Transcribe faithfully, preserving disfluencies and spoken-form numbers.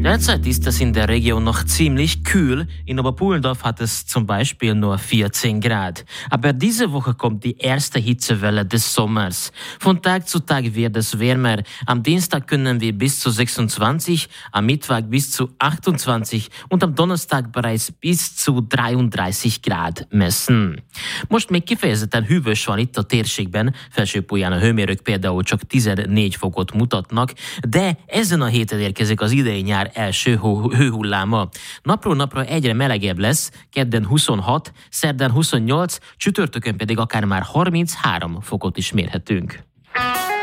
Derzeit ist es in der Region noch ziemlich kühl. In Oberpullendorf hat es zum Beispiel nur vierzehn Grad. Aber diese Woche kommt die erste Hitzewelle des Sommers. Von Tag zu Tag wird es wärmer. Am Dienstag können wir bis zu sechsundzwanzig, am Mittwoch bis zu achtundzwanzig und am Donnerstag bereits bis zu dreiunddreiszig Grad messen. Most még kifejezetten hűvös van itt a térségben, Felső-Púján a hőmérők például csak tizennégy fokot mutatnak, de ezen a héten érkezik az idei nyár első hőhulláma. Napról napra egyre melegebb lesz, kedden huszonhat, szerdán huszonnyolc, csütörtökön pedig akár már harminchárom fokot is mérhetünk.